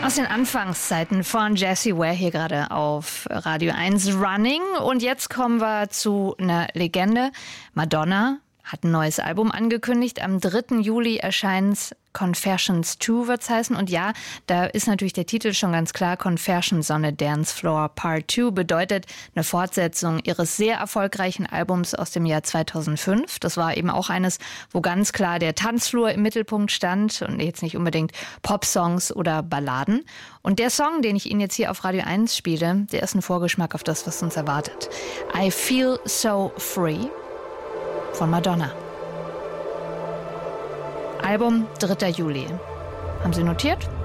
Aus den Anfangszeiten von Jessie Ware hier gerade auf Radio 1 Running. Und jetzt kommen wir zu einer Legende. Madonna hat ein neues Album angekündigt. Am 3. Juli erscheint Confessions 2 wird's heißen. Und ja, da ist natürlich der Titel schon ganz klar. Confessions on a Dance Floor Part 2 bedeutet eine Fortsetzung ihres sehr erfolgreichen Albums aus dem Jahr 2005. Das war eben auch eines, wo ganz klar der Tanzflur im Mittelpunkt stand und jetzt nicht unbedingt Popsongs oder Balladen. Und der Song, den ich Ihnen jetzt hier auf Radio 1 spiele, der ist ein Vorgeschmack auf das, was uns erwartet. I Feel So Free von Madonna. Album 3. Juli. Haben Sie notiert?